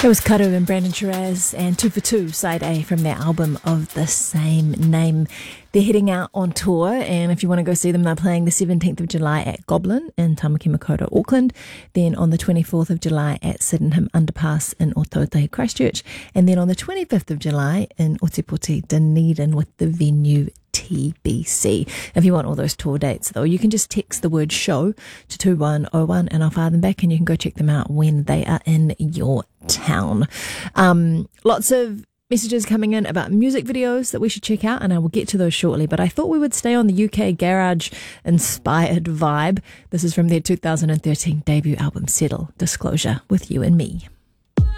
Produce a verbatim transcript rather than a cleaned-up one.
That was Karu and Brandon Shiraz and Two for Two, side A from their album of the same name. They're heading out on tour, and if you want to go see them, they're playing the seventeenth of July at Goblin in Tamaki Makaurau, Auckland, then on the twenty-fourth of July at Sydenham Underpass in Ōtautahi, Christchurch, and then on the twenty-fifth of July in Ōtepoti, Dunedin, with the venue T B C. If you want all those tour dates, though, you can just text the word show to two one oh one and I'll fire them back, and you can go check them out when they are in your town. Um, lots of messages coming in about music videos that we should check out, and I will get to those shortly, but I thought we would stay on the U K garage inspired vibe. This is from their two thousand thirteen debut album Settle, Disclosure, with You and Me.